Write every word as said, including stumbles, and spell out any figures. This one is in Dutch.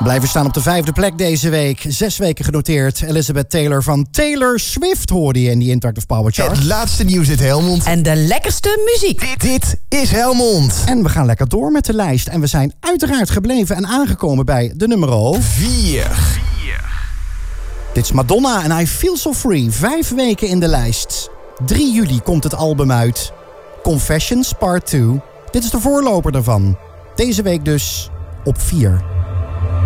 Blijven staan op de vijfde plek deze week. Zes weken genoteerd. Elizabeth Taylor van Taylor Swift hoorde je in die Interactive Power Chart. Het laatste nieuws uit Helmond. En de lekkerste muziek. Dit, dit is Helmond. En we gaan lekker door met de lijst. En we zijn uiteraard gebleven en aangekomen bij de nummer vier. Dit is Madonna en I Feel So Free. Vijf weken in de lijst. drie juli komt het album uit. Confessions Part twee. Dit is de voorloper daarvan. Deze week dus op vier.